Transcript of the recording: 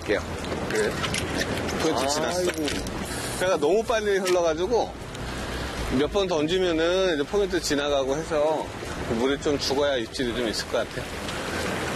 던질게요. 그래요? 포인트 지났어. 배가 너무 빨리 흘러가지고 몇 번 던지면은 이제 포인트 지나가고 해서 물이 좀 죽어야 입질이 좀 있을 것 같아요.